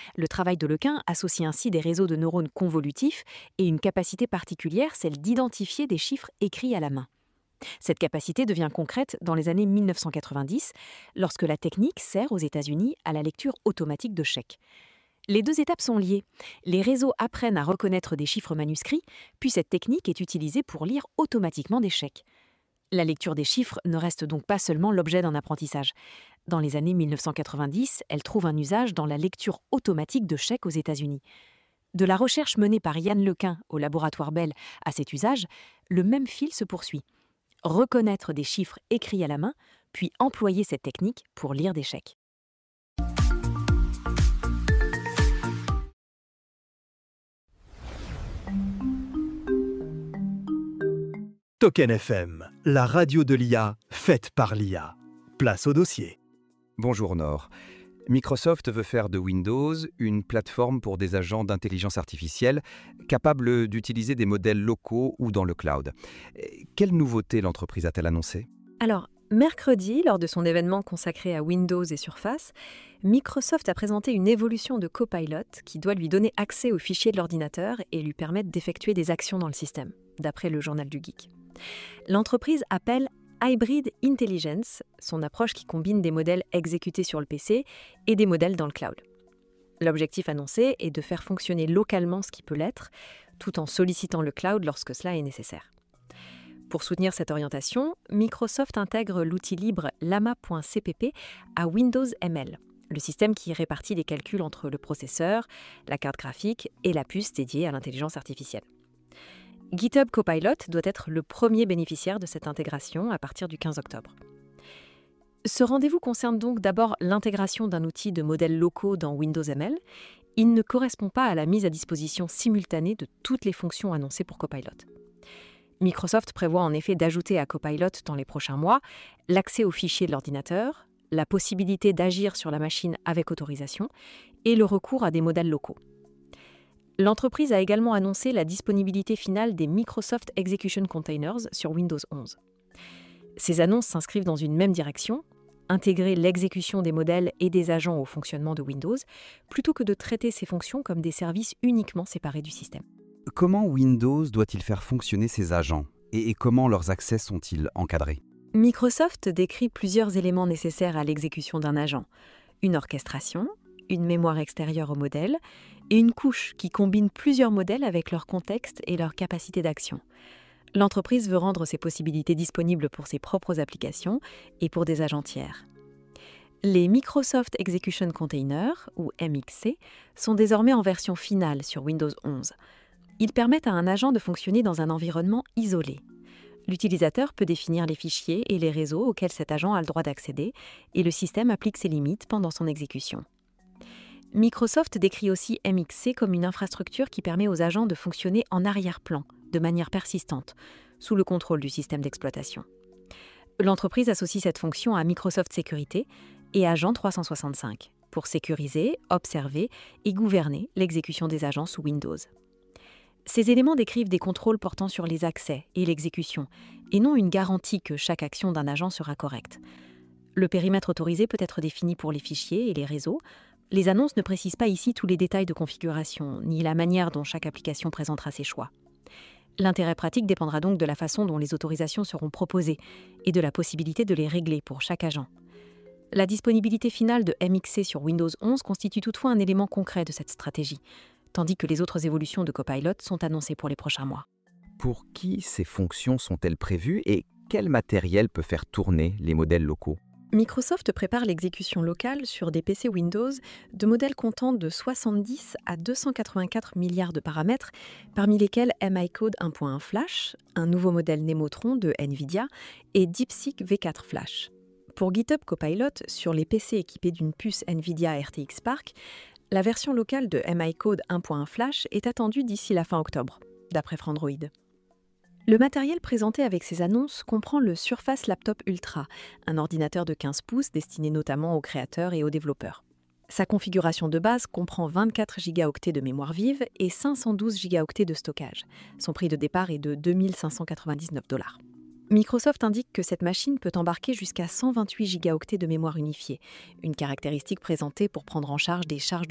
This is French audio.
Le travail de Lequin associe ainsi des réseaux de neurones convolutifs et une capacité particulière, celle d'identifier des chiffres écrits à la main. Cette capacité devient concrète dans les années 1990, lorsque la technique sert aux États-Unis à la lecture automatique de chèques. Les deux étapes sont liées. Les réseaux apprennent à reconnaître des chiffres manuscrits, puis cette technique est utilisée pour lire automatiquement des chèques. La lecture des chiffres ne reste donc pas seulement l'objet d'un apprentissage. Dans les années 1990, elle trouve un usage dans la lecture automatique de chèques aux États-Unis. De la recherche menée par Yann Lequin au laboratoire Bell à cet usage, le même fil se poursuit. Reconnaître des chiffres écrits à la main, puis employer cette technique pour lire des chèques. Token FM, la radio de l'IA, faite par l'IA. Place au dossier. Bonjour Nord. Microsoft veut faire de Windows une plateforme pour des agents d'intelligence artificielle capables d'utiliser des modèles locaux ou dans le cloud. Quelle nouveauté l'entreprise a-t-elle annoncée ? Alors, mercredi, lors de son événement consacré à Windows et Surface, Microsoft a présenté une évolution de Copilot qui doit lui donner accès aux fichiers de l'ordinateur et lui permettre d'effectuer des actions dans le système, d'après le journal du Geek. L'entreprise appelle Hybrid Intelligence, son approche qui combine des modèles exécutés sur le PC et des modèles dans le cloud. L'objectif annoncé est de faire fonctionner localement ce qui peut l'être, tout en sollicitant le cloud lorsque cela est nécessaire. Pour soutenir cette orientation, Microsoft intègre l'outil libre Llama.cpp à Windows ML, le système qui répartit les calculs entre le processeur, la carte graphique et la puce dédiée à l'intelligence artificielle. GitHub Copilot doit être le premier bénéficiaire de cette intégration à partir du 15 octobre. Ce rendez-vous concerne donc d'abord l'intégration d'un outil de modèles locaux dans Windows ML. Il ne correspond pas à la mise à disposition simultanée de toutes les fonctions annoncées pour Copilot. Microsoft prévoit en effet d'ajouter à Copilot dans les prochains mois l'accès aux fichiers de l'ordinateur, la possibilité d'agir sur la machine avec autorisation et le recours à des modèles locaux. L'entreprise a également annoncé la disponibilité finale des Microsoft Execution Containers sur Windows 11. Ces annonces s'inscrivent dans une même direction, intégrer l'exécution des modèles et des agents au fonctionnement de Windows, plutôt que de traiter ces fonctions comme des services uniquement séparés du système. Comment Windows doit-il faire fonctionner ses agents et comment leurs accès sont-ils encadrés ? Microsoft décrit plusieurs éléments nécessaires à l'exécution d'un agent. Une orchestration, une mémoire extérieure au modèle et une couche qui combine plusieurs modèles avec leur contexte et leur capacité d'action. L'entreprise veut rendre ces possibilités disponibles pour ses propres applications et pour des agents tiers. Les Microsoft Execution Containers, ou MXC, sont désormais en version finale sur Windows 11. Ils permettent à un agent de fonctionner dans un environnement isolé. L'utilisateur peut définir les fichiers et les réseaux auxquels cet agent a le droit d'accéder, et le système applique ses limites pendant son exécution. Microsoft décrit aussi MXC comme une infrastructure qui permet aux agents de fonctionner en arrière-plan, de manière persistante, sous le contrôle du système d'exploitation. L'entreprise associe cette fonction à Microsoft Sécurité et Agent 365 pour sécuriser, observer et gouverner l'exécution des agents sous Windows. Ces éléments décrivent des contrôles portant sur les accès et l'exécution, et non une garantie que chaque action d'un agent sera correcte. Le périmètre autorisé peut être défini pour les fichiers et les réseaux. Les annonces ne précisent pas ici tous les détails de configuration, ni la manière dont chaque application présentera ses choix. L'intérêt pratique dépendra donc de la façon dont les autorisations seront proposées et de la possibilité de les régler pour chaque agent. La disponibilité finale de MXC sur Windows 11 constitue toutefois un élément concret de cette stratégie, tandis que les autres évolutions de Copilot sont annoncées pour les prochains mois. Pour qui ces fonctions sont-elles prévues et quel matériel peut faire tourner les modèles locaux ? Microsoft prépare l'exécution locale sur des PC Windows de modèles comptant de 70 à 284 milliards de paramètres, parmi lesquels MICode 1.1 Flash, un nouveau modèle Nemotron de NVIDIA et DeepSeek V4 Flash. Pour GitHub Copilot, sur les PC équipés d'une puce NVIDIA RTX Spark, la version locale de MICode 1.1 Flash est attendue d'ici la fin octobre, d'après Frandroid. Le matériel présenté avec ces annonces comprend le Surface Laptop Ultra, un ordinateur de 15 pouces destiné notamment aux créateurs et aux développeurs. Sa configuration de base comprend 24 gigaoctets de mémoire vive et 512 gigaoctets de stockage. Son prix de départ est de 2 599 $. Microsoft indique que cette machine peut embarquer jusqu'à 128 gigaoctets de mémoire unifiée, une caractéristique présentée pour prendre en charge des charges